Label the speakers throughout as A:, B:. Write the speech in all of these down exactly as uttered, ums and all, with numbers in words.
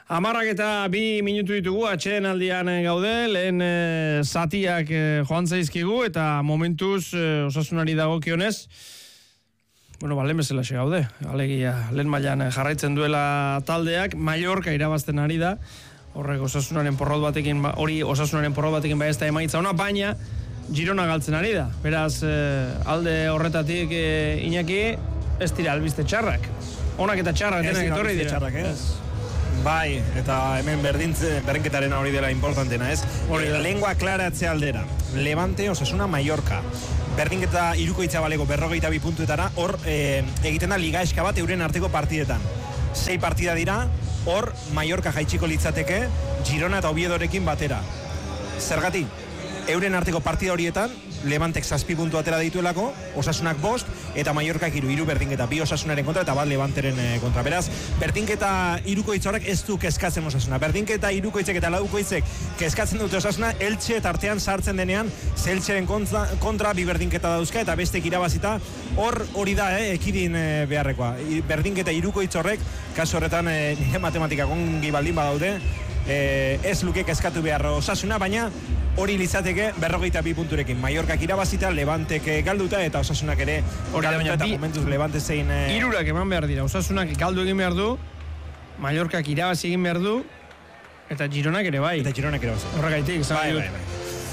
A: Amarrak eta bi minutu ditugu, atxeen aldian gaude, lehen e, zatiak e, joan zaizkigu, eta momentuz e, osasunari dagokionez, bueno, ba, lehen bezala xe gaude, alegia, lehen mailan jarraitzen duela taldeak, Mallorca irabazten ari da, horrek osasunaren porrot batekin, hori osasunaren porrot batekin ba ez da emaitza ona, baina Girona galtzen ari da, beraz e, alde horretatik e, Iñaki, ez dira albiste txarrak, onak eta txarrak denak etorri dira.
B: Txarrak, ez? Bai, eta hemen berdintze, berdinketaren hori dela importantena, ez? Hori da. Lengua klaratze aldera. Levante, Osasuna, Mallorca. Berdinketa hirukoitza balego berrogeita bi puntuetara, hor e, egiten da ligaeska bat euren arteko partidetan. Sei partida dira, hor Mallorca jaitsiko litzateke, Girona eta Oviedorekin batera. Zergatik, euren arteko partida horietan, Levantek zazpi puntu atera dituelako, Osasunak bost, eta Mallorcak hiru, hiru berdinketa, bi Osasunaren kontra eta bat Levanteren kontra. Beraz, berdinketa hirukoitz horrek ez du kezkatzen Osasuna. Berdinketa hirukoitzek eta laukoitzek kezkatzen dute Osasuna, Elche tartean sartzen denean, Elcheren kontra, kontra bi berdinketa dauzka, eta bestek irabazita, hor hori da, eh, ekidin eh, beharrekoa. Berdinketa hirukoitz horrek, kasu horretan eh, nire matematikak ongi baldin badaude, eh, ez luke kezkatu behar Osasuna, baina hori litzateke berrogeita bi punturekin. Mallorcak irabazita, Levantek galduta eta Osasunak ere galduta eta momentuz Levante zein... E...
A: Hirurak eman behar dira, Osasunak galdu egin behar du, Mallorcak irabazi egin behar du, eta Gironak ere bai.
B: Eta Gironak ere bai.
A: Horregaitik, zan
B: bai,
A: bai,
B: bai,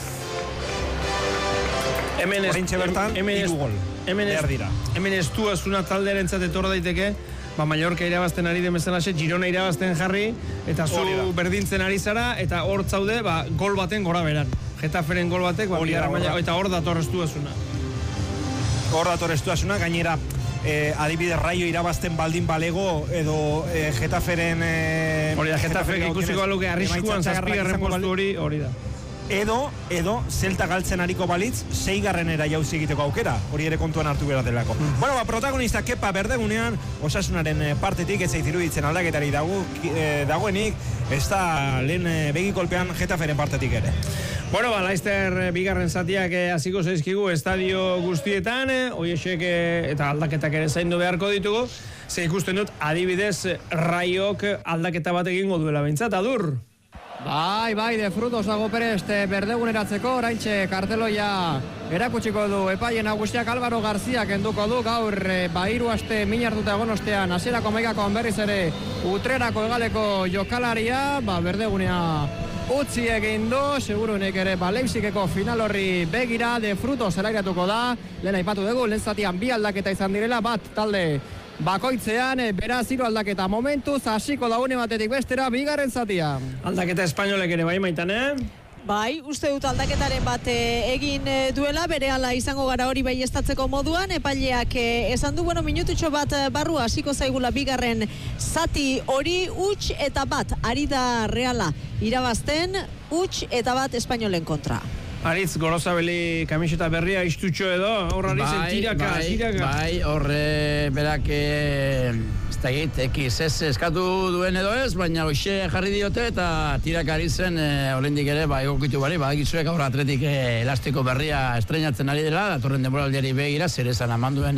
A: bai. Hemen
B: Horintxe bertan, hiru gol. Behar dira.
A: Hemen ez du azuna taldearen zate etor daiteke, ba Mallorca irabazten ari den bezalaxe, Girona irabazten jarri, eta zu berdintzen ari zara, eta hor zaude, ba, gol baten gora beran. Getaferen gol batek, ba, bigarra maila, eta hor datorreztu azuna.
B: Hor datorreztu azuna, gainera, eh, adibide Raio irabazten baldin balego, edo eh, Getaferen... Eh,
A: hori da, Getafek ikusiko baluke arriskuan zazpigarren postu hori, hori da.
B: Edo, edo, Zelta galtzen ariko balitz, seigarrenera jauzi egiteko aukera, hori ere kontuan hartu behar delako. Mm. Bueno, ba, protagonista Kepa berdegunean, Osasunaren partetik, ez zaitiruditzen aldaketari dago, eh, dagoenik, ez da lehen eh, begikolpean Getaferen partetik ere.
A: Bueno, ba, Laster bigarren zatiak hasiko zaizkigu estadio guztietan, hoiesek eta aldaketak ere zaindu beharko ditugu, ze ikusten dut, adibidez, Raiok aldaketa bat egingo duela behintzat, Adur?
C: Bai, bai, de frutos dago Perez berdeguneratzeko, oraintxe karteloia erakutsiko du epaien nagusiak Álvaro García kenduko du gaur e, ba hiru aste min hartuta egon ostean hasierako hamaikakoan berriz ere Utrerako hegaleko jokalaria, ba berdegunea utzi egin du, segurunik ere ba Leipzigeko final horri begira de frutos zelairatuko da, lehen aipatu dugu, lehen zatian bi aldaketa izan direla, bat talde bakoitzean, beraz hiru aldaketa momentuz, hasiko da une batetik bestera, bigarren zatia.
A: Aldaketa espainolek ere bai maitan, eh?
D: Bai, uste dut aldaketaren bat egin duela, berehala izango gara hori bai estatzeko moduan, epaileak esan du, bueno, minututxo bat barru hasiko zaigula bigarren zati hori, huts eta bat, ari da Reala irabazten, huts eta bat espainolen kontra.
A: Aritz, Gorosabeli kamiseta berria istutxo edo, horra aritzen tiraka,
E: bai,
A: tiraka.
E: Bai, horre berak ez da egit, ekiz ez eskatu duen edo ez, baina hoxe jarri diote eta tiraka aritzen horrendik ere, ba, egokitu bari, ba, egizuek aurra atletik elastiko berria estrenatzen ari dela, datorren demoraldiari begira, zer esan amanduen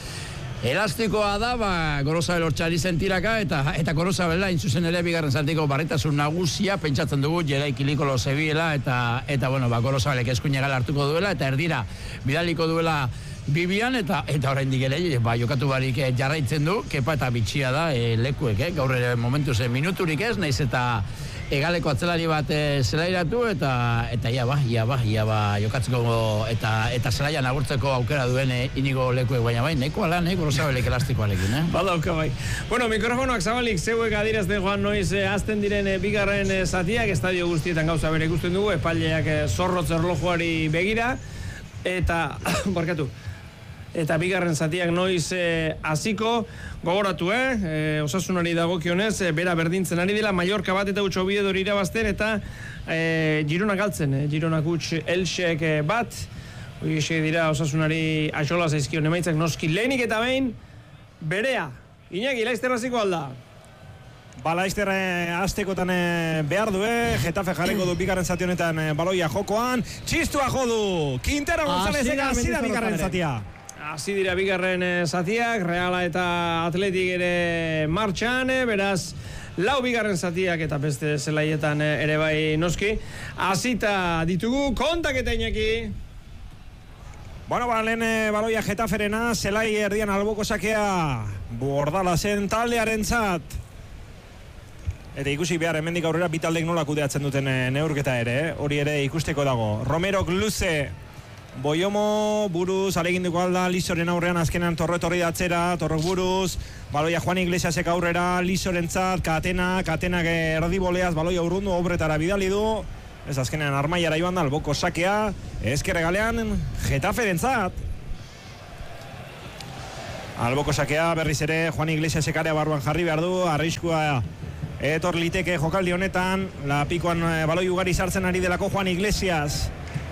E: elastikoa da, ba, Gorosabel hortxari zen tiraka, eta, eta Gorosabela intzuzen ere bigarren zatiko barritasun nagusia, pentsatzen dugu, Jeraik Ilikolo zebiela, eta, eta bueno, ba, Gorosabelek eskuinegala hartuko duela, eta erdira bidaliko duela Bibian, eta eta oraindik ere, ba, jokatu barik jarraitzen du, Kepa eta bitxia da e, lekuek, eh? Gaur ere momentuz minuturik ez, naiz eta egaleko atzelari bat e, zelairatu, eta eta ia ba, ia ba, ia ba, jokatzeko eta eta zelaian agurtzeko aukera duen e, inigo lekuek, baina bai, nahikoa lan, eh, Gorosabelek elastikoarekin, eh?
A: Badauka bai. Bueno, mikrofonoak zabalik zeuek adirazten joan noiz e, azten diren e, bigarren e, zatiak, estadio guztietan gauza bere ikusten dugu, epaileak e, zorrotz erlojuari begira, eta, barkatu, eta bigarren zatiak noiz hasiko, e, gogoratu, eh? E, Osasunari dagokionez, e, bera berdintzen ari dela, Mallorca bat eta utxo biedor irabazten, eta e, Girona galtzen, eh? Girona gutx Elxek e, bat, hori esek dira Osasunari axola zaizkion emaitzak noski lehenik eta behin, berea, Iñaki, Laster hasiko alda?
B: Ba, Laster aztekotan behar du, eh? Getafe jarriko du bigarren zati honetan baloia jokoan, txistua jo du, Quintero González ega zira bigarren zatia.
A: hasi dira bigarren zatiak, Reala eta Atletik ere martxan, beraz, lau bigarren zatiak eta beste zelaietan ere bai noski. Hasita ditugu, kontaketa Iñaki.
B: Bueno, ba, lehen e, baloia Getaferena, zelai erdian alboko sakea Bordalasen taldearen zat. Eta ikusi behar, hemendik aurrera bitaldek nola kudeatzen duten e, neurketa ere, eh? Hori ere ikusteko dago. Romerok luze, Boiomo buruz, aleginduko alda, Lizoren aurrean azkenean Torret horri datzera, Torrok buruz, baloia Juan Iglesiasek aurrera, Lizoren zat, Katena, Katenak erdiboleaz, baloia urrundu, obretara bidali du. Ez azkenean armaiara joan da, alboko sakea, ezkerre galean, Getaferen zat. Alboko sakea berriz ere, Juan Iglesiasek area barruan jarri behar du, arriskua etor liteke jokaldi honetan, la pikoan baloi ugari sartzen ari delako Juan Iglesias.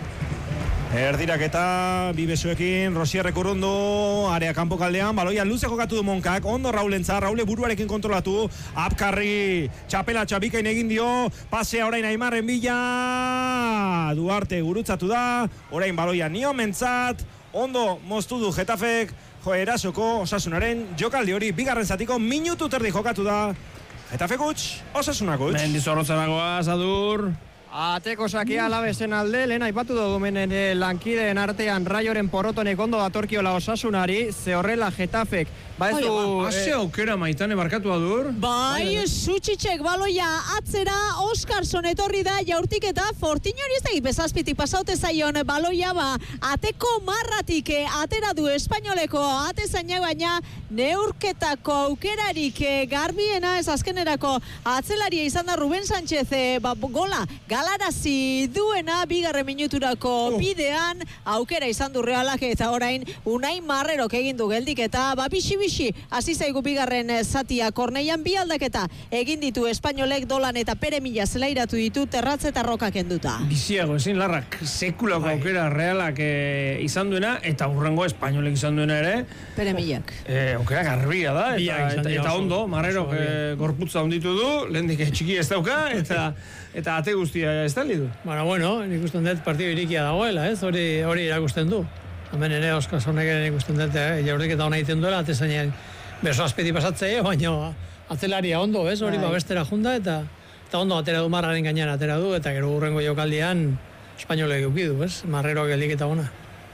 B: Erdirak eta bibezuekin, Rosierrek urrundu, area kanpo kaldean, baloia luze jokatu du Monkak, ondo Raulentza, Raule buruarekin kontrolatu, Apkarri, txapela txabikain egin dio, pasea orain Aimarren bila, Duarte gurutzatu da, orain baloia nio mentzat, ondo moztu du Getafek, jo erasoko Osasunaren jokaldi hori, bigarren zatiko minutu terdi jokatu da, Getafe gutx, Osasuna gutx.
A: Mendizorrotzaragoa, Zadur.
C: Ateko sakia Alavesen alde, lehen aipatu dugu menen lankideen artean Raioren porotonek ondo datorkiola Osasunari, ze horrela Getafek. Ba ez du...
A: Ase aukera Maitane barkatu Adur.
D: Bai, Sutxitxek baloia atzera, Oskarson etorri da jaurtik eta Fortinori ez da bezazpitik pasaute zaion baloia ba, ateko marratik atera du espainoleko atezainak baina neurketako aukerarik garbiena ez azkenerako atzelaria izan da Ruben Sánchez ba, gola galarazi duena bigarren minuturako bidean aukera izan du Realak eta orain Unai Marrerok egin du geldik eta ba, bixi-bixi hasi zaigu bigarren zatia Korneian bi aldaketa egin ditu espainolek Dolan eta Pere Mila zelairatu ditu Terratze eta Roka kenduta.
A: Biziago ezin larrak sekulako aukera Realak e, izan duena eta hurrengo espainolek izan duena ere.
D: Pere Milak.
A: E, aukera garbia da eta, eta, eta ondo, Marrerok e, gorputza onditu du, lehendik txiki ez dauka eta eta ate guztia ez tali du.
F: Bueno, bueno, nik usten dut partidu irikia dagoela, ez? Hori hori erakusten du. Hemen ere Oskasonek ere ikusten dut, eh? Jaurdik eta hona egiten duela, atezainan beso azpeti pasatzea, baina atzelaria ondo, ez? Hori babestera junda eta eta ondo atera du Marraren gainean atera du, eta gero hurrengo jokaldian espainolek eukidu, ez? Marreroak geldik eta ona.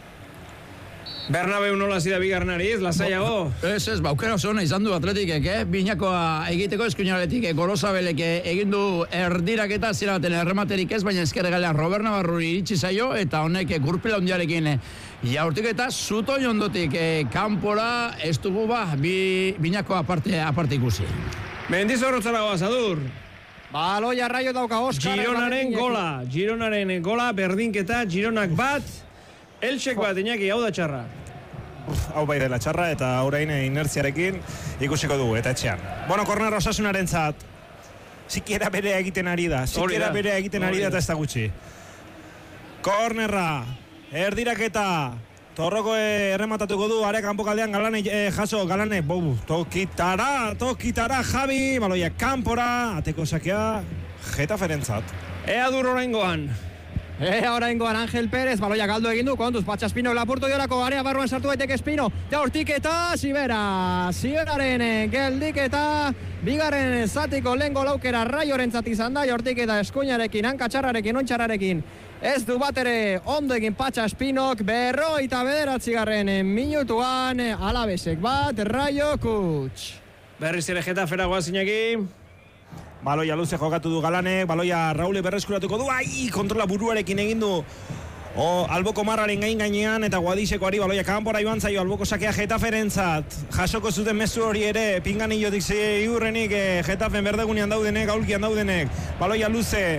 A: Bernabeu nola zida bigarrenari, ez, lasaiago?
E: Ez, ez, baukera oso hona izan du Atletikek, eh? Binakoa egiteko eskuinaletik, Gorosabelek egin du erdirak eta ziraten errematerik ez, baina ezker galean Robert Navarruri iritsi zaio, eta honek gurpila hundiarekin jaurtik eta zuto jondotik eh, kanpora ez dugu ba, bi, binako aparte, aparte ikusi.
A: Mendizorrotzaragoa, Zadur.
C: Baloia Raio dauka Oskar.
A: Gironaren gola, Gironaren gola, berdinketa, Gironak bat, Elxek bat, Iñaki, hau da txarra.
B: Uf, hau bai dela txarra eta orain inertziarekin ikusiko dugu eta etxean. Bueno, korner Osasunaren zat. Sikiera bere egiten ari da. Sikiera bere egiten ari da eta ez da gutxi. Kornerra. Erdiraketa. Torroko errematatuko du. Are kanpo kaldean Galane eh, jaso. Galane. Bou, tokitara. Tokitara Javi. Baloia kanpora. Ateko sakea. Getaferen zat.
A: Ea dur oraingoan.
C: Ea oraingoan Ángel Pérez, baloia galdu egin du, kontuz, Patxa Espino lapurtu diolako, area barruan sartu daiteke Espino, jaurtik eta Sibera, Siberaren geldik eta bigarren zatiko lengo laukera Raioren zat izan da, jaurtik eta eskuinarekin, hankatxarrarekin, ontxarrarekin, ez du bat ere ondo egin Patxa Espinok, berroita bederatzigarren minutuan, Alavesek bat, Raio kuts.
A: Berriz ere Getafera goaz, Iñaki.
B: Baloia luze jokatu du Galanek, baloia Raule berreskuratuko du, ai, kontrola buruarekin egin du o, alboko marraren gain gainean, eta Guadixeko ari baloia kanpora joan zaio, alboko sakea Getaferentzat, jasoko zuten mezu hori ere, pinganillotik ziurrenik, e, Getafen berdegunean daudenek, aulkian daudenek, baloia luze,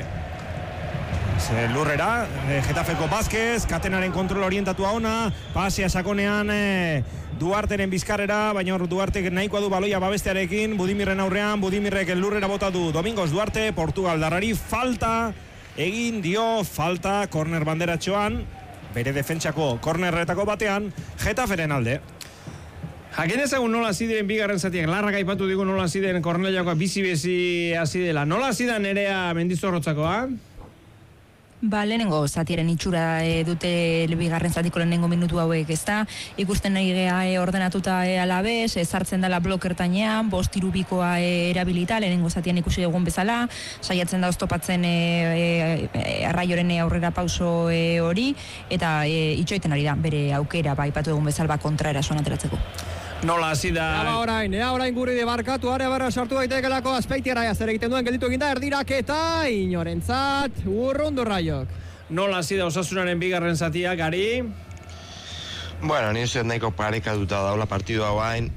B: ze lurrera, e, Getafeko Vázquez, Katenaren kontrol orientatua ona, pasea sakonean, e, Duarteren bizkarrera, baina hor Duartek nahikoa du baloia babestearekin, Budimirren aurrean, Budimirrek lurrera bota du Domingos Duarte, Portugaldarrari falta, egin dio falta, korner banderatxoan, bere defentsako kornerretako batean, Getaferen alde.
A: Jakin ezagun nola ziren bigarren zatiak, larrak aipatu digu nola ziren Korneliakoa bizi-bezi hasi dela. Nola zidan Nerea Mendizorrotzakoa?
G: Ba, lehenengo zatiaren itxura e, dute bigarren zatiko lehenengo minutu hauek, ezta? Ikusten nahi gea e, ordenatuta e, alabez, e, sartzen dela blokertainean, bost irubikoa e, erabilita, lehenengo zatian ikusi dugun bezala, saiatzen da oztopatzen e, e, e, arraioren aurrera pauso e, hori, eta e, itxoiten ari da, bere aukera, ba, ipatu dugun bezala, kontra erasoan ateratzeko.
A: Nola hasi da...
C: Ea orain, ea orain guri debarkatu, are barra sartu daitekelako Azpeitiara zer egiten duen gelditu eginda erdiraketa, inorentzat, urrundu raiok.
A: Nola hasi da Osasunaren bigarren zatia, Gari?
H: Bueno, ni uste nahiko parekatuta daula partidu hau hain.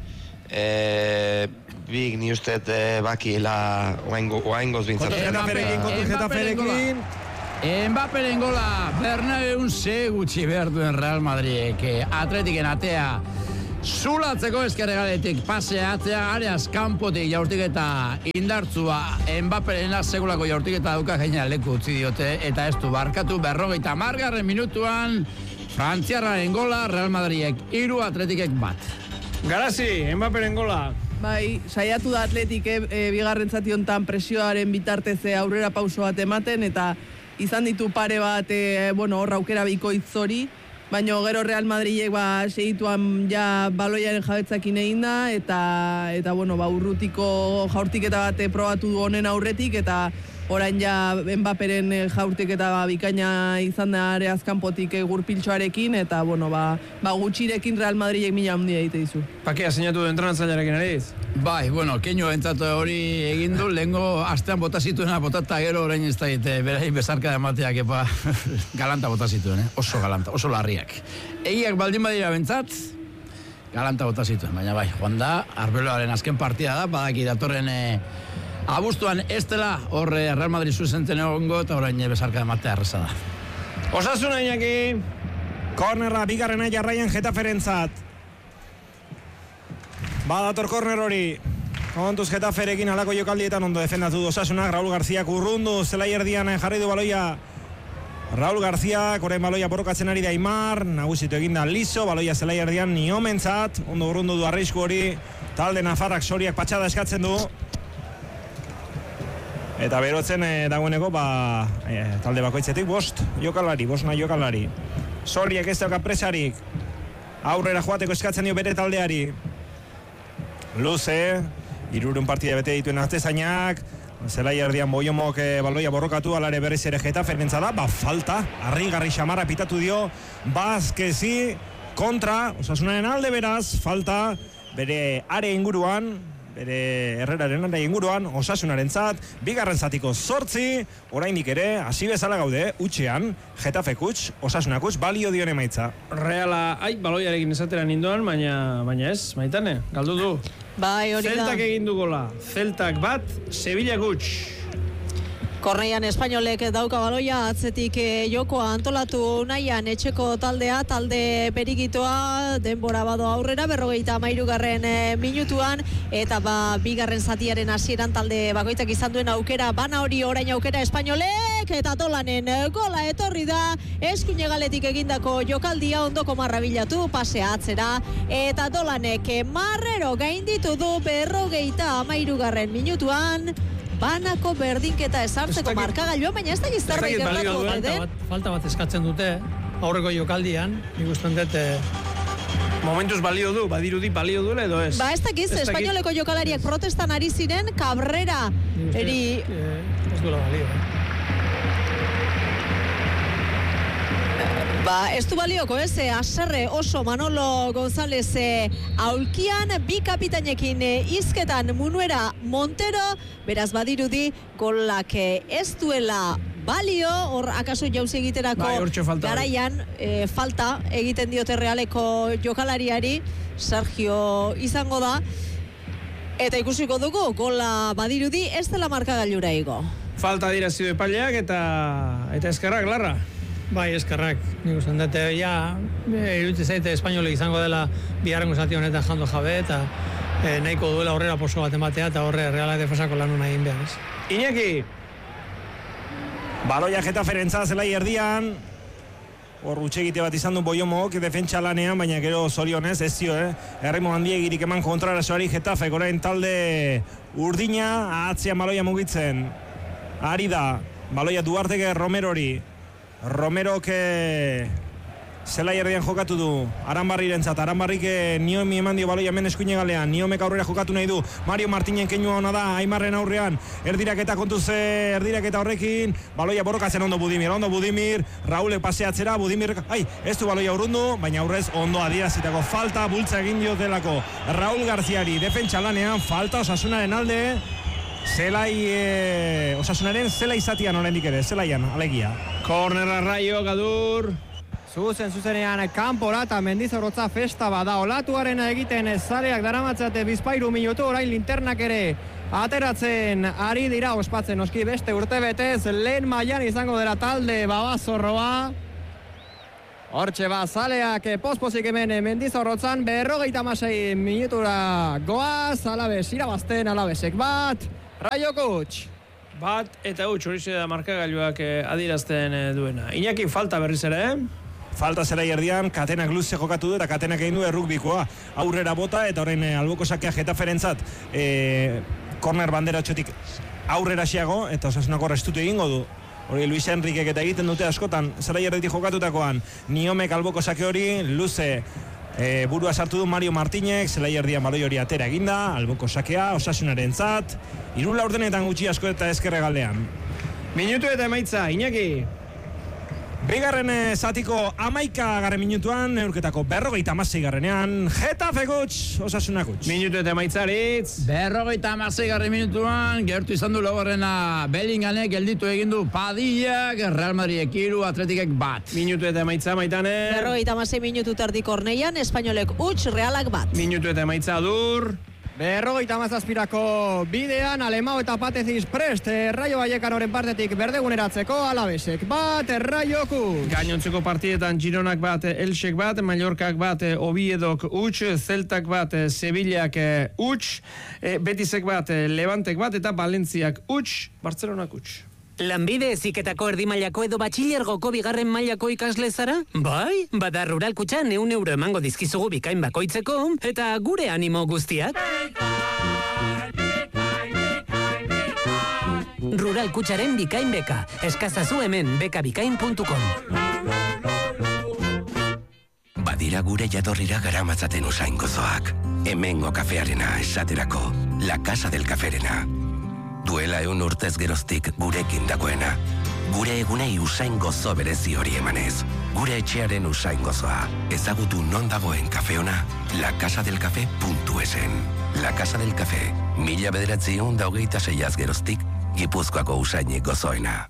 H: E, big ni uste e, bakiela oaingoz bintzat.
B: Getaferekin, kontu Getaferekin.
E: Mbapperen gola, Bernabeun ze gutxi behar duen Real Madridek, Atletiken atea, zulatzeko eskerregaletik pasea atzea, areaz kanpotik jaurtik eta indartzua Mbapperen segulako jaurtik eta dauka gaina leku utzi diote, eta ez du barkatu berrogeita margarren minutuan Frantziarraren gola, Real Madridek hiru, Atletikek bat.
A: Garazi, Mbapperen gola.
I: Bai, saiatu da Atletik e, e, bigarren zati hontan presioaren bitartez aurrera pauso bat ematen, eta izan ditu pare bat, e, bueno, horra aukera bikoitz hori, baina gero Real Madridek ba segituan ja baloiaren jabetzakin egin da, eta, eta bueno, ba, urrutiko jaurtiketa bat probatu du honen aurretik, eta orain ja Mbapperen jaurtiketa ba, bikaina izan da areaz kanpotik gurpiltxoarekin, eta bueno, ba, ba gutxirekin Real Madridek mila handia egite dizu.
A: Pakea sinatu du entrenatzailearekin ariz?
E: Bai, bueno, keino entzatu hori egin du, lehengo astean bota zituena, botata gero orain ez da egite, berei bezarka emateak epa galanta bota zituen, eh? Oso galanta, oso larriak. Egiak baldin badira bentzat, galanta bota zituen, baina bai, joan da, Arbeloaren azken partida da, badaki datorren eh, abuztuan ez dela, horre Real Madrid zuzenten egongo, eta orain bezarka ematea erreza da.
A: Osasuna Iñaki!
B: Kornerra, bigarrena jarraian Getaferentzat. Badator korner hori. Kontuz Getaferekin alako jokaldietan ondo defendatu du Osasunak. Raúl García kurrundu, zelai erdian jarri du baloia. Raúl García, orain baloia borrokatzen ari da Aimar, nagusitu eginda liso, baloia zelai erdian niomentzat, ondo urrundu du arrisku hori, talde Nafarrak Soriak patxada eskatzen du. Eta berotzen eh, dagoeneko, ba, eh, talde bakoitzetik bost jokalari, bost nahi jokalari. Soriak ez dauka presarik, aurrera joateko eskatzen dio bere taldeari. Luze, hirurehun partida bete dituen artezainak, zelai erdian Boiomok eh, baloia borrokatu, alare berriz ere Getaferentza da, ba falta, harrigarri xamarra pitatu dio, Bazkezi kontra, Osasunaren alde beraz, falta, bere are inguruan, bere Herreraren are inguruan, Osasunarentzat, bigarren zatiko zortzi, oraindik ere, hasi bezala gaude, utxean, Getafek utx, Osasunak utx, balio dion emaitza.
A: Reala, ai, baloiarekin esatera ninduan, baina, baina ez, Maitane, galdu du.
D: Bai, hori da.
A: Zeltak egin du gola, Zeltak bat, Sevilla gutx.
D: Korneian espainolek dauka baloia, atzetik jokoa antolatu nahian etxeko taldea, talde berigitoa, denbora bado aurrera, berrogeita hamairugarren minutuan, eta ba, bigarren zatiaren hasieran talde bakoitzak izan duen aukera, bana hori orain aukera espainolek, eta Tolanen gola etorri da, eskuine galetik egindako jokaldia ondoko marrabilatu, pasea atzera, eta Tolanek marrero gainditu du berrogeita hamairugarren minutuan, banako berdinketa esartzeko markagailua, baina ez da giztarbait gertatu den.
F: Falta bat eskatzen dute, aurreko jokaldian, ikusten dut...
A: Momentuz balio du, badirudi balio du edo ez?
D: Ba ez dakiz, espainoleko jokalariak protestan ari ziren, Cabrera eri...
F: Ez duela balio, eh?
D: Ba, ez du balioko, ez, aserre oso Manolo González aulkian, bi kapitainekin izketan Munuera Montero, beraz badirudi golak ez duela balio, hor akaso jauzi egiterako
A: bai,
D: garaian e, falta egiten diote Realeko jokalariari, Sergio izango da, eta ikusiko dugu, gola badirudi ez dela markagailura igo.
A: Falta dira zidu epaileak eta, eta eskerrak, Larra.
F: Bai, eskerrak, nik usten dute, ja, iruditzen zaite espainolek izango dela biharrengo zati honetan jando jabe, eta e, nahiko duela horrela poso bat ematea, eta horre Realak defensako lanu nahi egin behar, ez.
A: Iñaki!
B: Baloia Getaferentza zelai erdian, hor utxegite bat izan du Boiomok defentsa lanean, baina gero zorionez, ez zio, eh? Errimo handiegirik eman kontrarasoari Getafek, orain talde urdina, atzean baloia mugitzen. Ari da, baloia Duarteke Romerori, Romerok zelai erdian jokatu du Aranbarrirentzat, Aranbarrik Niomi eman dio baloia hemen eskuine galean, Niomek aurrera jokatu nahi du, Mario Martinen keinua ona da, Aimarren aurrean, erdiraketa kontuz erdiraketa horrekin, baloia borrokatzen ondo Budimir, ondo Budimir, Raulek paseatzera, Budimir, ai, ez du baloia urrundu, baina aurrez ondo adierazitako falta, bultza egin diotelako Raul Garziari, defentsa lanean, falta Osasunaren alde, zelai, e, Osasunaren zela izatian oraindik ere, zelaian, alegia.
A: Kornerra Raio, Gadur.
C: Zuzen, zuzenean, kanpora eta Mendizorrotza festa bada. Olatuaren egiten zaleak daramatzate bizpairu minutu, orain linternak ere ateratzen ari dira ospatzen oski beste urte betez, lehen mailan izango dela talde babazorroa. Hortxe ba, zaleak pospozik hemen Mendizorrotzan, berrogeita hamasei minutura goaz, Alabez, irabazten Alabezek bat, Raio Kuts.
A: Bat eta huts, horixe da markagailuak adierazten duena. Iñaki, falta berriz ere, eh?
B: Falta zela erdian, Katenak luze jokatu du eta Katenak egin du errukbikoa. Aurrera bota eta orain alboko sakea Getaferentzat e, korner bandera txotik aurrera xeago eta Osasunako restutu egingo du. Hori Luis Enriquek eta egiten dute askotan zela erditik jokatutakoan. Niomek alboko sake hori, luze e, burua sartu du Mario Martinek, zela erdian baloi hori atera eginda, alboko sakea, Osasunarentzat, irula ordenetan gutxi asko eta ezkerre galdean.
A: Minutu eta emaitza, Iñaki.
B: Bigarren zatiko amaika garren minutuan, neurketako berrogeita amasei garrenean, Getafe Kuts, Osasuna Kuts.
A: Minutu eta maitzaritz.
E: Berrogeita amasei garren minutuan, gertu izan du laugarrena Bellinganek, gelditu egin du Padillak, Real Madridek hiru, Atletikek bat.
A: Minutu eta maitza, Maitane.
D: Berrogeita amasei minutu terdi Korneian, Espainolek huts, Realak bat.
A: Minutu eta maitza, Adur.
C: Berrogeita hamazazpirako bidean, Alemao eta Pateziz prest, Raio Vallecanoren partetik berdeguneratzeko, Alabezek bat, Raio Kuts.
A: Gainontzeko partidetan Gironak bat, Elxek bat, Mallorcak bat, Oviedok huts, Celtak bat, Sevillak huts, Betisek bat, Levantek bat, eta Valentziak huts, Bartzelonak huts.
J: Lanbide heziketako erdimailako edo batxilergoko bigarren mailako ikasle zara? Bai, bada Rural Kutxan ehun euro emango dizkizugu bikain bakoitzeko, eta gure animo guztiak. Rural Kutxaren bikain beka, eskazazu hemen bekabikain puntu com.
K: Badira gure jatorrira garamatzaten usain gozoak. Hemengo kafearena esaterako, La Casa del Caferena. Duela eun urtez geroztik gurekin dagoena. Gure egunei usain gozo berezi hori emanez. Gure etxearen usain gozoa. Ezagutu non dagoen kafeona, lakasadelcafe puntu esen. La Casa del Cafe, mila bederatziehun eta hogeita seiaz geroztik, Gipuzkoako usainik gozoena.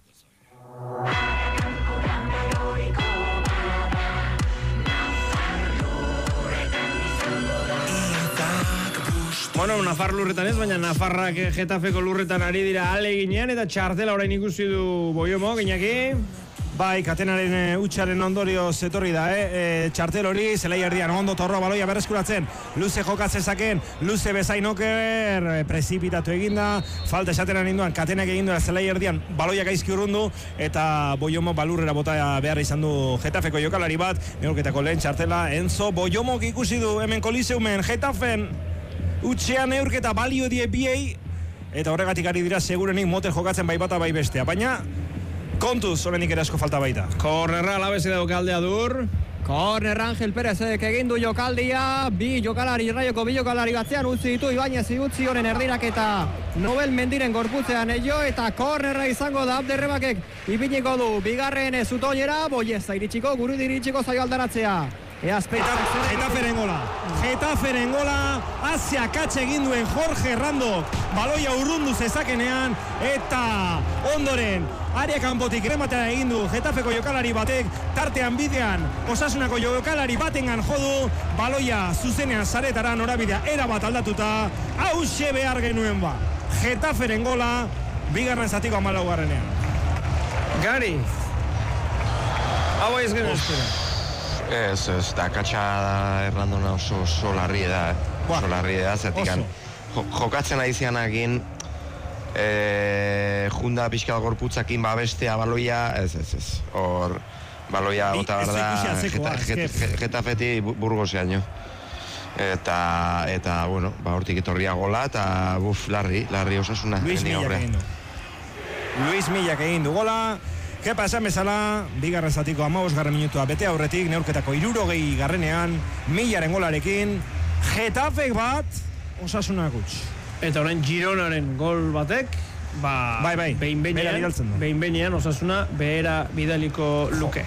A: Bueno, Nafar lurretan ez, baina Nafarrak Getafeko lurretan ari dira aleginean eta txartela orain ikusi du Boiomo, Iñaki.
B: Bai, Katenaren hutsaren ondorio zetorri da, eh? E, txartel hori, zelai erdian, ondo torroa baloia berreskuratzen, luze jokatzen zaken, luze bezain oker, prezipitatu eginda, falta esateran induan, Katenak egindu zelai erdian, baloia gaizki urrundu, eta Boiomo balurrera bota behar izan du Getafeko jokalari bat, neurketako lehen txartela, Enzo Boiomok ikusi du hemen Koliseumen, Getafen, utxean neurketa balio die biei, eta horregatik ari dira segurenik motel jokatzen bai bata bai bestea, baina kontuz, horrenik ere asko falta baita.
A: Kornerra Alabez edo kaldea dur.
C: Korner Angel Perezek egin du jokaldia, bi jokalari, Raioko bi jokalari batzean utzi ditu, Ibañez utzi honen erdirak eta Nobel Mendiren gorputzean ello, eta kornerra izango da Abderrebakek ipiniko du, bigarren zutoinera, Boieza iritsiko, gurudi iritsiko zaio aldaratzea.
B: Getaferen gola, Getaferen gola, Asia katxe egin duen Jorge Rando, baloia urrundu zezakenean, eta ondoren, aria kanpotik rematea egin du Getafeko jokalari batek, tartean bidean, Osasunako jokalari batengan jodu, baloia zuzenean zaretara norabidea erabat aldatuta, hause behar genuen ba. Getaferen gola, bigarren zatiko amalau garrenean.
A: Gari, hau ez gero espera.
H: Ez, ez, da katxa errandona oso, oso larri da, eh? Oso larri da, zertikan jo, jokatzen ari zianakin, e, junda pixka gorputzakin babestea baloia, ez, ez, ez, hor, baloia gota behar da, Getafeti Burgosean jo. Eta, eta, bueno, ba, hortik etorria gola, eta, buf, larri, larri Osasuna.
B: Luis Millak egin du. Luis Millak egin du gola, Kepa esan bezala, bigarren zatiko hamabosgarren minutua bete aurretik, neurketako hirurogei garrenean, milaren golarekin, Getafek bat, Osasuna gutx.
A: Eta orain Gironaren gol batek, ba,
B: bai, bai,
A: behin behinean Osasuna behera bidaliko luke.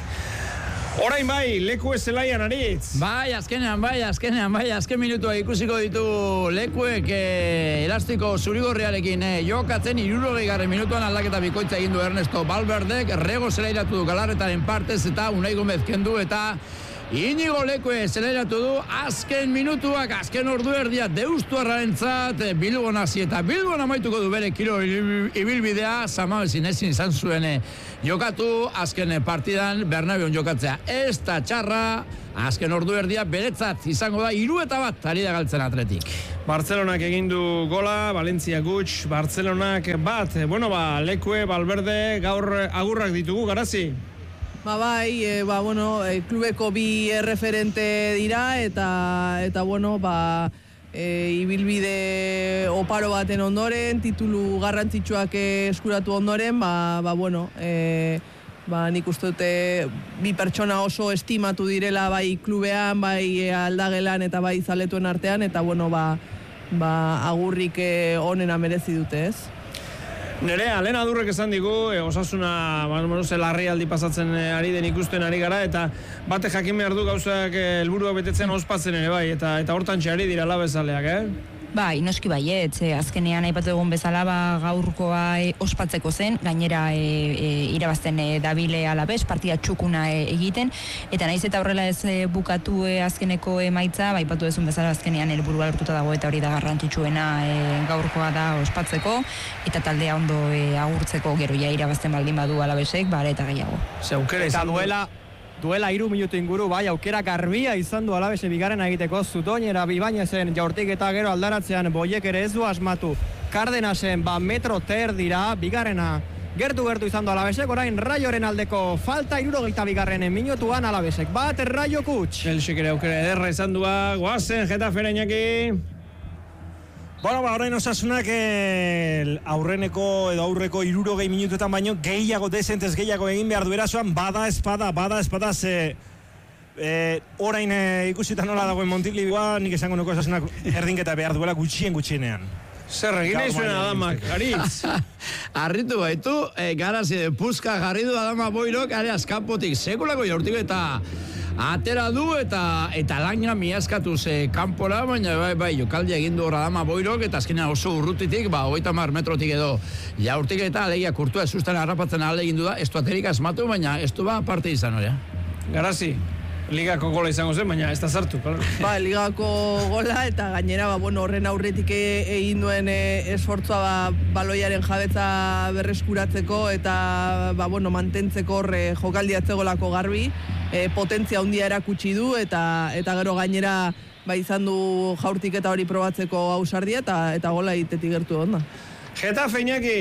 A: Orain bai, leku zelaian aritz.
E: Bai, azkenean, bai, azkenean, bai, azken minutua ikusiko ditu lekuek eh, elastiko zurigorriarekin eh, jokatzen hirurogei garren minutuan aldaketa bikoitza egin du Ernesto Valverdek, Rego zelairatu du Galarretaren partez eta Unai Gomez kendu eta Inigo Lekue zelairatu du azken minutuak, azken ordu erdia Deustuarrarentzat Bilbon hasi eta Bilbon amaituko du bere kilo ibilbidea, Samabezin ezin izan zuen jokatu azken partidan Bernabion jokatzea. Ez da txarra, azken ordu erdia beretzat izango da hiru eta bat ari da galtzen Atletik.
A: Bartzelonak egin du gola, Valentzia gutx, Bartzelonak bat. Bueno, ba, Lekue, Valverde, gaur agurrak ditugu, Garazi?
I: Ba bai, e, ba, bueno, e, klubeko bi erreferente dira eta, eta bueno, ba, e, ibilbide oparo baten ondoren, titulu garrantzitsuak eskuratu ondoren, ba, ba bueno, e, ba, nik uste dute bi pertsona oso estimatu direla bai klubean, bai aldagelan eta bai zaletuen artean, eta bueno, ba, ba, agurrik onena merezi dute, ez?
A: Nerea, lehen adurrek esan digu, e, Osasuna, bueno, larrialdi pasatzen e, ari den ikusten ari gara, eta bate jakin behar du gauzak helburuak betetzen ospatzen ere bai, eta eta hortan txari dira labezaleak, eh?
G: Bai, noski baiet, e, azkenean aipatu egun bezala ba, gaurkoa e, ospatzeko zen, gainera e, e, irabazten e, dabile alabez, partida txukuna e, egiten, eta naiz eta horrela ez e, bukatu e, azkeneko emaitza, ba, aipatu ezun bezala azkenean helburua lortuta dago eta hori da garrantzitsuena e, gaurkoa da ospatzeko, eta taldea ondo e, agurtzeko gero ja irabazten baldin badu alabezek, bare eta gehiago.
A: Zeukera
C: eta duela, duela hiru minutu inguru, bai, aukera garbia izan du Alabese bigarren egiteko Zutoinera Bibainezen jaurtik eta gero aldaratzean Boiek ere ez du asmatu. Cardenasen ba metro ter dira, bigarrena gertu gertu izan du Alabesek, orain Raioren aldeko falta hirurogeita bigarren minutuan Alabesek. Bat Raio Kutx.
A: Elsik ere aukera ederra izan dua, goazen Getafera Iñaki.
B: Bueno, ba, orain Osasunak el, aurreneko edo aurreko hirurogei minutuetan baino gehiago dezentez gehiago egin behar du erasoan, bada espada, bada espada, ze e, orain e, ikusita nola dagoen Montiliboa, nik esango nuko Osasunak erdinketa behar duela gutxien gutxienean.
A: Zer egin nahi zuen Adamak, Aritz?
E: Arritu baitu, e, Garazi de Puska jarri du Adama Boirok, are azkapotik sekulako jaurtiko eta atera du eta eta laina miazkatuz e, kanpora, baina bai, bai, jokaldi egin du Adama Boirok eta azkenean oso urrutitik, ba, hogeita hamar metrotik edo jaurtik eta alegia kurtua esustan harrapatzen ale egin du da, ez du aterik asmatu, baina ez du ba parte izan hori.
A: Garazi, ligako gola izango zen, baina ez da sartu.
I: Ba, ligako gola eta gainera, ba, bueno, horren aurretik egin duen e, esfortzua ba, baloiaren jabetza berreskuratzeko eta ba, bueno, mantentzeko horre jokaldi atzegolako garbi, e, potentzia handia erakutsi du eta eta gero gainera ba, izan du jaurtik eta hori probatzeko ausardia eta eta gola egitetik gertu onda.
A: Getafe Iñaki.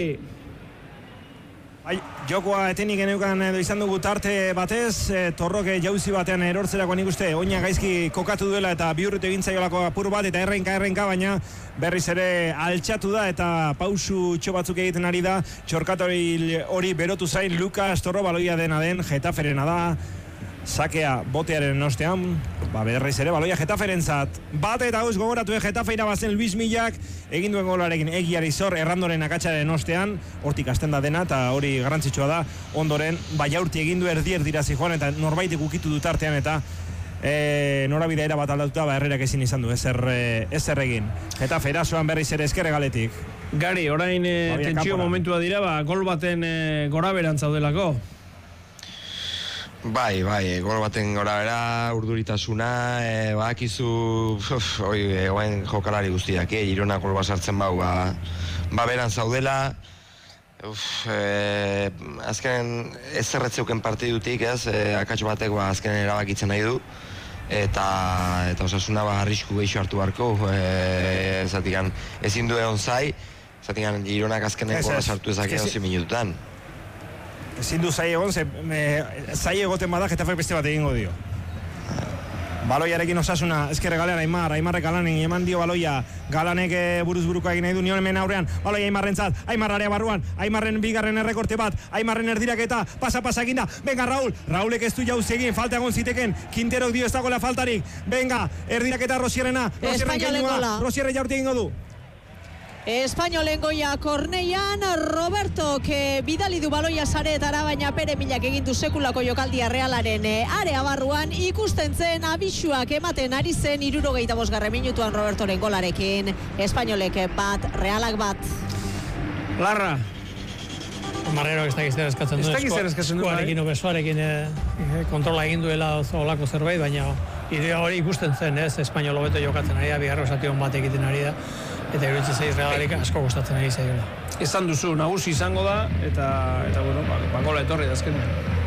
B: Ai, jokoa etenik geneukan edo izan dugu tarte batez, e, torroke jauzi batean erortzerako nik uste oina gaizki kokatu duela eta bihurritu egin zaiolako apur bat eta errenka errenka, baina berriz ere altxatu da eta pausu txo batzuk egiten ari da, txorkatori hori berotu zain Lukas Torro baloia dena den, Getaferena da, sakea botearen ostean, ba berriz ere baloia Getaferentzat. Bate eta gauz gogoratu Getafe irabazen Luis Millak egin duen golarekin egiari zor errandoren akatsaren ostean, hortik hasten da dena eta hori garrantzitsua da. Ondoren ba jaurti egin du erdi erdira zijoan eta norbaitek ukitu dut artean eta e, norabidea era bat aldatuta ba Herrerak ezin izan du ezer ezer egin. Getafe erasoan berriz ere eskerre galetik.
A: Gari, orain e, tentsio momentua dira, ba gol baten e, goraberan zaudelako.
H: Bai, bai, gol baten gora bera, urduritasuna, e, bakizu, oi, e, oain jokalari guztiak, e, Girona gol bat sartzen bau, ba, ba beran zaudela, uf, e, azken ez zerretzeuken partidutik, ez, e, akatxo batek, ba, azken erabakitzen nahi du, eta, eta Osasuna, ba, arrisku gehiago hartu barko, e, zatikan, ezin du egon zai, zatikan, Gironak azkenen gola sartu ezak egon zi minututan.
B: Ezin du zai egon, ze, me, zai egoten bada Getafe beste bat egingo dio. Baloiarekin Osasuna, ezker galean Aimar, Aimarrek Galanen eman dio baloia, Galanek buruz buruko egin nahi du nion hemen aurrean, baloia Aimarrentzat, Aimar area barruan, Aimarren bigarren errekorte bat, Aimarren erdiraketa, pasa-pasa eginda, venga Raúl, Raúlek ez du jauzi egin, falta egon ziteken, Quinterok dio ez dagoela faltarik, venga, erdiraketa Rosierrena, Rosierren kenua, Rosierre jaurti egingo du.
D: Espainolen goia korneian, Roberto que bidali du baloia sareetara, baina Pere Milak egin du sekulako jokaldia Realaren area barruan, ikusten zen abisuak ematen ari zen hirurogeita bosgarren minutuan Robertoren golarekin. Espainolek bat, Realak bat.
A: Larra.
F: Marrero ez dakiz zer eskatzen du.
A: Ez dakiz zer eskatzen du.
F: Eskuarekin o besoarekin kontrola egin duela olako zerbait, baina idea hori ikusten zen, ez? Espainol hobeto jokatzen ari da, bigarro zation bat egiten ari da. Eta iruditzen zaiz Realarik asko gustatzen ari zaiola.
A: Esan duzu, nagusi izango da, eta, eta bueno, ba, ba gola etorri da azken.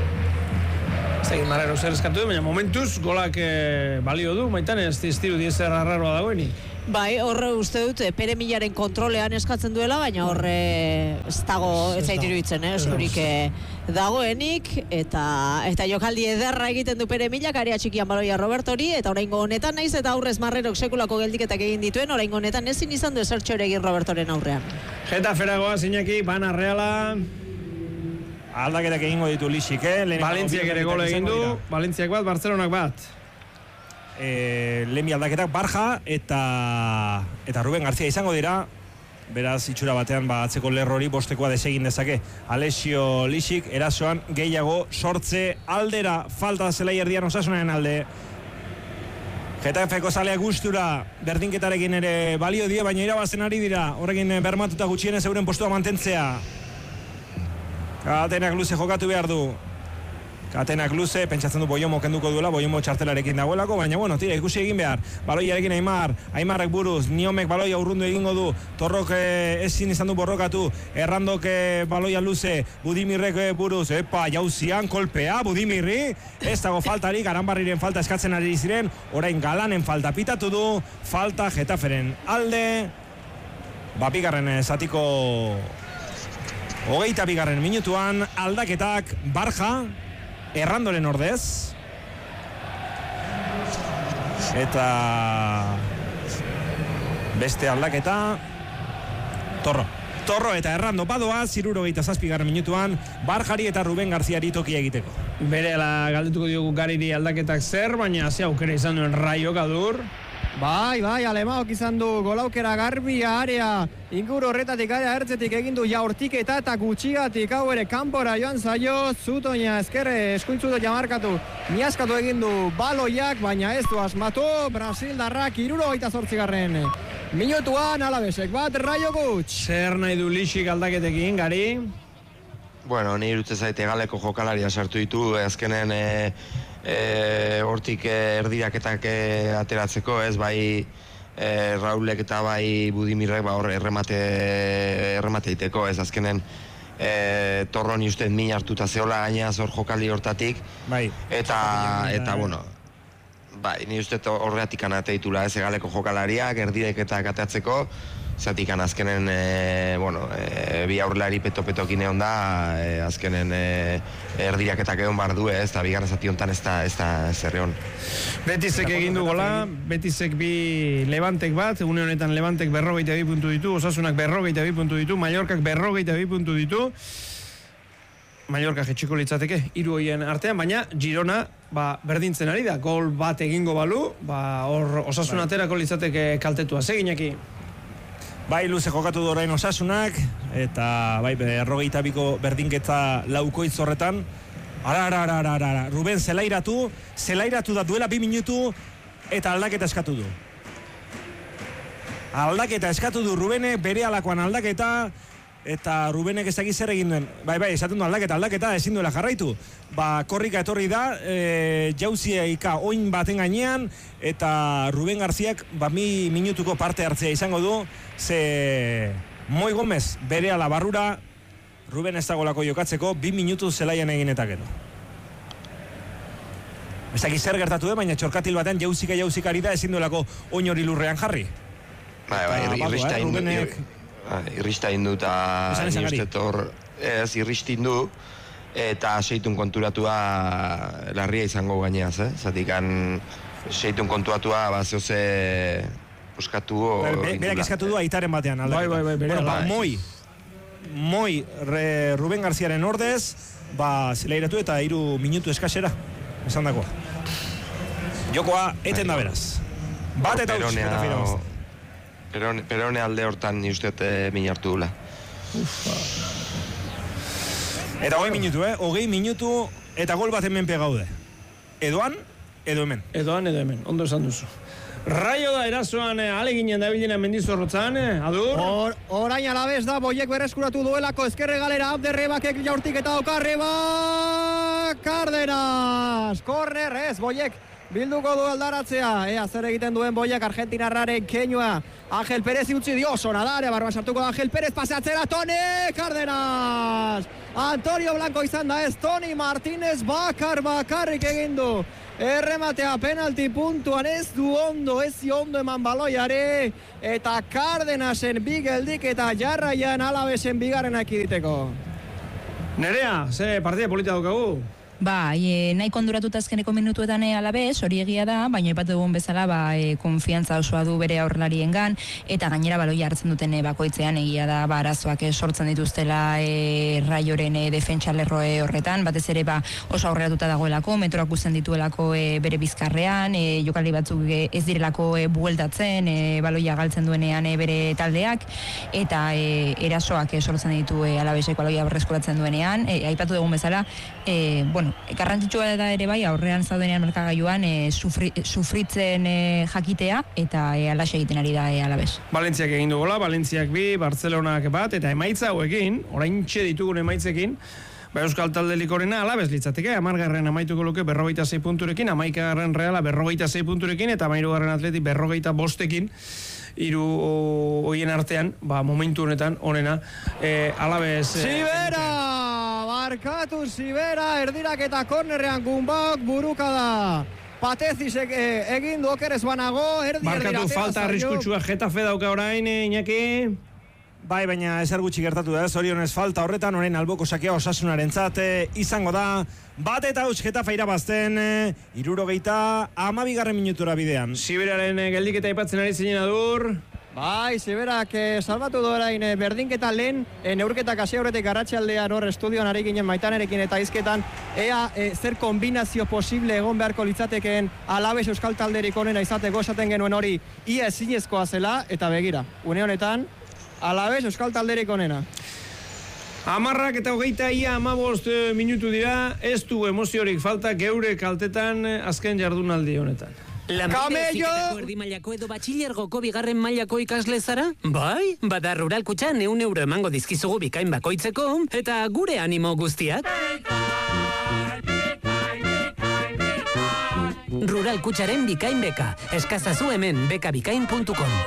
A: Ez egin Marrero zer eskatu du, baina momentuz golak eh, balio du, maitan ez diru diezer arraroa dagoeni.
D: Bai, horre uste dut, Pere Milaren kontrolean eskatzen duela, baina horre ez dago, ez zaitu iruditzen, eh? Eskurik dagoenik, eta eta jokaldi ederra egiten du Pere Milak, area txikian baloia Robertori, eta oraingo honetan naiz, eta aurrez Marrerok sekulako geldiketak egin dituen, oraingo honetan ezin izan du esertxo ere egin Robertoren aurrean.
A: Getaferagoa, Iñaki, bana Reala.
B: Aldaketak egingo ditu Lixik, eh?
A: Valentziak ere gola egin du, Valentziak bat, Barcelonak bat.
B: E, lehen bi aldaketak Barja eta eta Ruben García izango dira, beraz itxura batean ba, atzeko lerrori bostekoa desegin dezake Alessio Lixik, erasoan gehiago sortze aldera, falta zelai erdian Osasunaren alde. Getafeko zaleak gustura berdinketarekin ere balio die, baina irabazen ari dira, horrekin bermatuta gutxienez euren postua mantentzea. Katenak luze jokatu behar du. Katenak luze, pentsatzen du Boiomo kenduko duela, Boiomo txartelarekin dagoelako, baina bueno, tira, ikusi egin behar. Baloiarekin Aimar, Aimarrek buruz, Niomek baloia urrundu egingo du, Torrok ezin izan du borrokatu, Errandok baloia luze, Budimirrek buruz, epa, jauzian, kolpea, Budimirri, ez dago faltarik, Aranbarriren falta eskatzen ari ziren, orain Galanen falta pitatu du, falta Getaferen alde, bapigarren zatiko hogeita bigarren minutuan, aldaketak Barja, Errandoren ordez, eta beste aldaketa Torro. Torro eta Errando badoa, zirurogeita zazpigarren minutuan, Barjari eta Ruben Garziari tokia egiteko.
A: Berehala galdetuko diogu Gariri aldaketak zer, baina hasi aukera izan duen Raio Gadur.
C: Bai, bai, Alemaok izan du golaukera garbia area, inguru horretatik area ertzetik egin du jaurtiketa eta gutxigatik hau ere kanpora joan zaio, Zutoina ezkerre eskuintzuto jamarkatu, miaskatu egin du baloiak, baina ez du asmatu, Brasildarrak hirurogeita zortzigarren minutuan Alabesek bat Raio gutx.
A: Zer nahi du Lixik aldaketekin, Gari?
H: Bueno, ni irutze zaite galeko jokalaria sartu ditu, azkenen e, e, hortik erdiraketak e, ateratzeko, ez bai e, Raulek eta bai Budimirrek ba hor erremate erremate iteko, ez azkenen e, Torro ni uste min hartuta zeola gaina zor jokaldi hortatik.
B: Bai.
H: Eta eta bueno, bai, ni uste horreatik anate ditula, ez galeko jokalariak erdiraketak ateratzeko. Zatikan azkenen, e, bueno, e, bi aurrelari peto-petokin egon da, e, azkenen e, erdiraketak egon bar du, ez, eta bigarren zati honetan ez da, ez da zerre hon.
A: Betisek egin du gola, Betisek bi Levantek bat, une honetan Levantek berrogeita bi puntu ditu, Osasunak berrogeita bi puntu ditu, Mallorcak berrogeita bi puntu ditu, Mallorca jetxiko litzateke, hiru hoien artean, baina Girona ba, berdintzen ari da, gol bat egingo balu, ba, hor Osasun aterako litzateke kaltetua, seginaki.
B: Bai, luze jokatu du orain Osasunak, eta bai, berrogeita biko berdinketa laukoitz horretan. Ara, ara, ara, ara, ara, Ruben zelairatu, zelairatu da duela bi minutu, eta aldaketa eskatu du. Aldaketa eskatu du Rubenek, bere alakoan aldaketa, eta Rubenek ez dakiz zer egin duen. Bai, bai, esaten du aldaketa, aldaketa, ezin duela jarraitu. Ba, korrika etorri da, e, jauziaika oin baten gainean, eta Ruben Garziak, ba, mi minutuko parte hartzea izango du, ze Moi Gomez bere ala barrura, Ruben ez dagolako jokatzeko, bi minutu zelaian egin eta gero. Ez dakiz zer gertatu da, baina txorkatil batean jauzika jauzikari da ezin duelako oin hori lurrean jarri.
H: Bai, bai, irrista indu. Irrista indu eta ez irristin du eta seitun konturatua larria izango gaineaz, eh? Zatikan seitun kontuatua, ba, zehoze buskatu...
B: Berak eskatu du aitaren batean, aldaketa.
A: Bai, bai, bai,
B: bueno, ba, moi, moi, re, Ruben Garziaren ordez, ba, zelairatu eta hiru minutu eskasera, esan dakoa. Jokoa, eten da beraz. Bat eta huts, eta fira bazta.
H: Perone, perone alde hortan ni uste e, min hartu dula.
B: Eta hogei minutu, eh? Hogei minutu eta gol bat hemen pegaude. Edoan, edo hemen.
A: Edoan, edo hemen, ondo esan duzu. Raio da erasoan eh, aleginen da bilinen Mendizorrotzan, eh, adur?
C: Or, orain alabez da, boiek berreskuratu duelako ezkerre galera, Abderrebakek jaurtik eta okarreba, Cárdenas, korner, ez, boiek bilduko du aldaratzea, ea zer egiten duen boiak argentinarraren keinua, Ángel Pérez utzi dio, sonadarea, barba sartuko da Ángel Pérez, paseatzera, Toni Cárdenas, Antonio Blanco izan da ez, Toni Martínez bakar bakarrik egin du, errematea penalti puntuan ez du ondo, ez ondo eman baloiare, eta Cárdenasen bigeldik eta jarraian Alavesen bigarrenak iditeko.
A: Nerea, ze partida polita daukagu?
G: Ba, e, nahi konduratuta azkeneko minutuetan Alavés, hori egia da, baina epatu dugun bezala, ba, e, konfiantza osoa du bere aurrelariengan, eta gainera baloia hartzen duten e, bakoitzean, egia da, ba, arazoak e, sortzen dituztela e, Raioren e, defentsa lerroe horretan, batez ere, ba, oso aurreratuta dagoelako, metroak uzten dituelako e, bere bizkarrean, e, jokaldi batzuk e, ez direlako e, bueltatzen, e, baloia galtzen duenean e, bere taldeak, eta e, erasoak e, sortzen ditu e, Alavesek baloia berreskuratzen duenean, e, aipatu dugun bezala, e, bueno, garrantzitsua da ere bai, aurrean zaudenean markagailuan e, sufri, sufritzen e, jakitea eta e, alaxe egiten ari da e, Alavés.
A: Valentziak egin du gola, Valentziak bi, Bartzelonak bat, eta emaitza hauekin, oraintxe ditugun emaitzekin, ba Euskal Talderik horrena Alavés litzateke, amargarren amaituko luke berrogeita sei punturekin, amaikagarren Reala berrogeita sei punturekin, eta amairugarren Atleti berrogeita bostekin, hiru hoien artean, ba, momentu honetan, honena, e, Alavés... E,
C: Sibera! Barkatu Sibera, erdirak eta kornerrean Gumbak buruka da. Patezisek e, egin du okerez banago, erdi erdirak.
A: Barkatu falta arriskutsua Getafe dauka orain, Iñaki...
B: Bai, baina ezer gutxi gertatu da, zorionez falta horretan, orain alboko sakea Osasunaren zate, izango da, bat eta huts Getafe irabazten, hirurogeita hamabigarren minutura bidean.
A: Siberaren geldiketa aipatzen ari zinen adur.
C: Bai, Siberak eh, salbatu du orain eh, berdinketa lehen, eh, neurketak hasi aurretik garratxaldean hor estudioan ari ginen Maitanerekin eta izketan, ea eh, zer kombinazio posible egon beharko litzatekeen Alavés Euskal Talderik onena izateko, esaten genuen hori ia ezinezkoa zela, eta begira, une honetan, Alavés Euskal Talderik onena.
A: Amarrak eta hogeita ia amabost minutu dira, ez du emoziorik falta geure kaltetan azken jardunaldi honetan.
J: Kamello! Erdi mailako edo batxilergoko bigarren mailako ikasle zara? Bai, bada Rural Kutxan eun euro emango dizkizugu bikain bakoitzeko, eta gure animo guztiak. Rural Kutxaren bikain beka, eskazazu hemen bekabikain puntu com.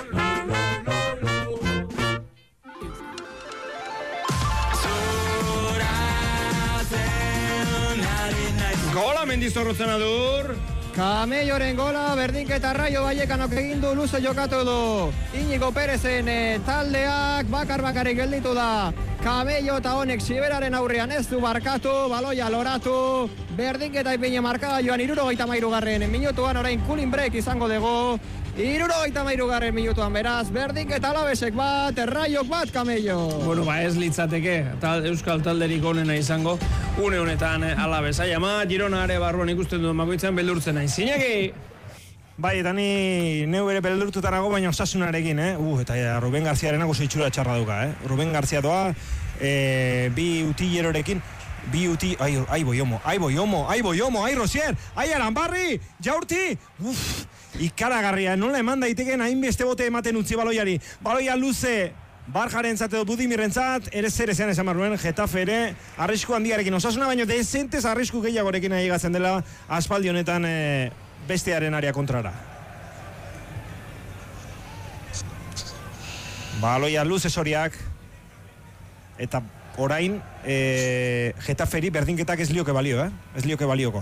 A: Gola Mendizorrotzen adur!
C: Kamelloren gola, berdinketa Raio Vallekanok egin du, luze jokatu du. Iñigo Perezen e, taldeak bakar bakarrik gelditu da. Kamello eta honek Siberaren aurrean ez du barkatu, baloia loratu. Berdinketa ipine markagailuan hirurogeita hamairugarren minutuan, orain cooling break izango dugu. hirurogeita hamairugarren minutuan beraz, berdinketa Alavesek bat, Raiok bat, Kamello.
A: Bueno, ba ez litzateke, tal, Euskal Talderik onena izango, une honetan Alavés. Ai ama, Girona are barruan ikusten duen makoitzan beldurtzen nahi. Zineki!
B: Bai, eta ni neu bere beldurtuta nago, baina Osasunarekin, eh? Uh, eta ja, Ruben Garziaren nago itxura txarra duka, eh? Ruben Garzia doa, eh, bi utillerorekin, bi uti, ai, ai boiomo, ai boiomo, ai boiomo, ai Rosier, ai Aranbarri, jaurti, uff, ikaragarria, nola eman daiteken hainbeste bote ematen utzi baloiari, baloia luze, Barjaren zate dut Budimirren zat, ere zer ezean esan marruen, Getafe ere, arrisku handiarekin, Osasuna baino dezentez arrisku gehiagorekin nahi gatzen dela, aspaldi honetan e, bestearen área kontrara. Baloia luze soriak, eta orain, e, Getaferi berdinketak ez lioke balio, eh? Ez lioke balioko.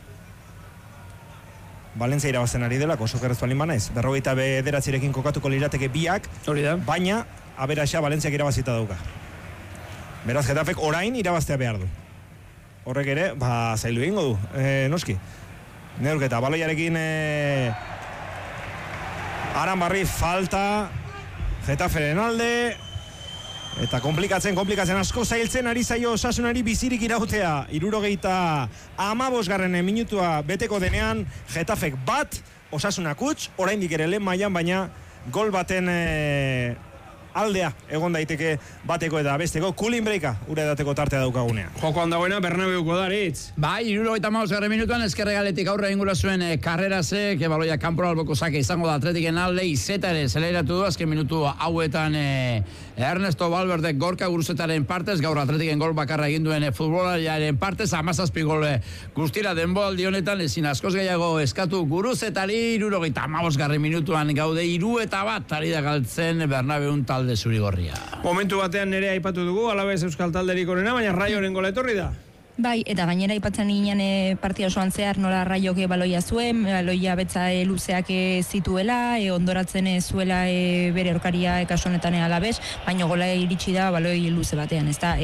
B: Valentzia irabazten ari delako, sokerreztu alin banaiz. Berrogeita bederatzirekin kokatuko lirateke biak, baina aberaxa Valentziak irabazita dauka. Beraz, Getafek orain irabaztea behar du. Horrek ere, ba, zailu egingo du, e, noski. neurketa, baloiarekin e, Aranbarri falta Getaferen alde eta komplikatzen, komplikatzen asko zailtzen ari zaio Osasunari bizirik irautea hirurogeita hamabosgarren minutua beteko denean Getafek bat, Osasunak huts, oraindik ere lehen mailan, baina gol baten e, aldea egon daiteke bateko eta besteko. Kulin breika ure dateko tartea daukagunean.
A: Jokoan dagoena Bernabeuko daritz.
E: Bai, hirurogeita hamabosgarren minutuan ezkerregaletik aurre ingura zuen e, karrerazek, baloia kanpora alboko sake izango da Atletiken alde, izeta ere zeleratu du azken minutu hauetan e, Ernesto Valverde gorka guruzetaren partez, gaur Atletiken gol bakarra egin duen e, futbolariaren partez, hamazazpi gol e, guztira denboaldi honetan ezin askoz gehiago eskatu guruzetari. Hirurogeita hamabosgarren minutuan gaude hiru eta bat ari da galtzen Bernabeun talde zurigorria.
A: Momentu batean nere aipatu dugu, alabez Euskal talderik onena, baina Raioren gola etorri da.
G: Bai, eta gainera aipatzen ginen e, partida osoan zehar nola Raioke baloia zuen, baloia betza e, luzeak e, zituela, e, ondoratzen e, zuela e, bere orkaria e, kasu honetan e, alabez, baina gola iritsi da baloi luze batean, ezta?